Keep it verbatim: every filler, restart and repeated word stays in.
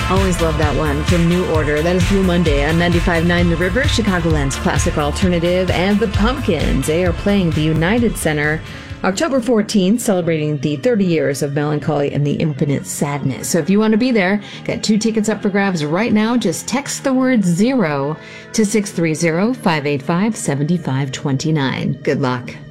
Always love that one from New Order. That is Blue Monday on ninety-five point nine The River, Chicagoland's classic alternative. And the Pumpkins, they are playing the United Center October fourteenth, celebrating the thirty years of Melancholy and the Infinite Sadness. So if you want to be there, got two tickets up for grabs right now. Just text the word zero to six three zero, five eight five, seven five two nine. Good luck.